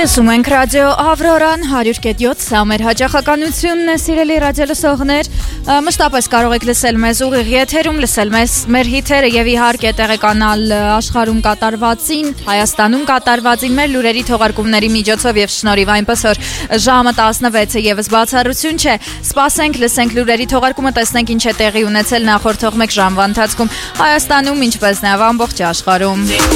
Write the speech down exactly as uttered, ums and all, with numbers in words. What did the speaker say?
Լսում ենք ռադիո Ավրորան հարյուր կետ յոթ, սա մեր հաճախականությունն է, սիրելի ռադիոլսողներ, մշտապես կարող եք լսել մեզ ուղիղ եթերում, լսել մեզ մեր հիթերը եւ իհարկե տեղեկանալ աշխարհում կատարվածին, Հայաստանում կատարվածին, մեր լուրերի թողարկումների միջոցով եւ շնորհիվ այնպես որ ժամը տասնվեցը եւս բացառություն չէ, սպասենք, լսենք լուրերի թողարկումը, տեսնենք ինչ է տեղի ունեցել նախորդող մեկ ժամվա ընթացքում Հայաստանում, ինչպես նաեւ ամբողջ աշխարհում։